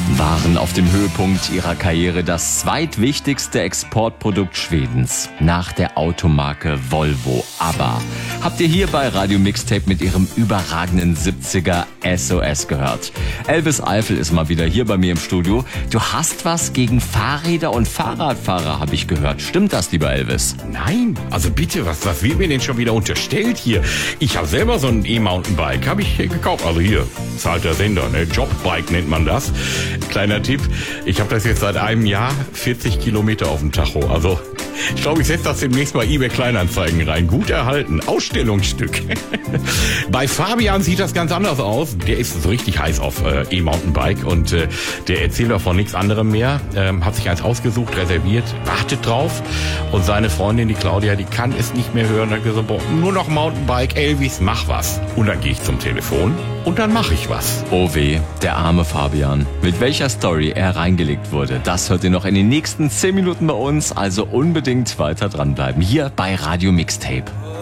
waren auf dem Höhepunkt ihrer Karriere das zweitwichtigste Exportprodukt Schwedens nach der Automarke Volvo. Aber habt ihr hier bei Radio Mixtape mit ihrem überragenden 70er SOS gehört? Elvis Eifel ist mal wieder hier bei mir im Studio. Du hast was gegen Fahrräder und Fahrradfahrer, habe ich gehört. Stimmt das, lieber Elvis? Nein, also bitte, was wird mir denn schon wieder unterstellt hier? Ich habe selber so ein E-Mountainbike, habe ich gekauft. Also hier, zahlt der Sender, ne? Jobbike nennt man das. Kleiner Tipp, ich habe das jetzt seit einem Jahr 40 Kilometer auf dem Tacho. Also ich glaube, ich setze das demnächst bei eBay Kleinanzeigen rein. Gut erhalten, Ausstellungsstück. Bei Fabian sieht das ganz anders aus. Der ist so richtig heiß auf E-Mountainbike und der erzählt davon nichts anderem mehr. Hat sich eins ausgesucht, reserviert, wartet drauf. Und seine Freundin, die Claudia, die kann es nicht mehr hören. Hat gesagt, boah, nur noch Mountainbike, Elvis, mach was. Und dann gehe ich zum Telefon und dann mache ich was. Oh weh, der arme Fabian. Mit welcher Story er reingelegt wurde, das hört ihr noch in den nächsten 10 Minuten bei uns. Also unbedingt weiter dranbleiben. Hier bei Radio Mixtape.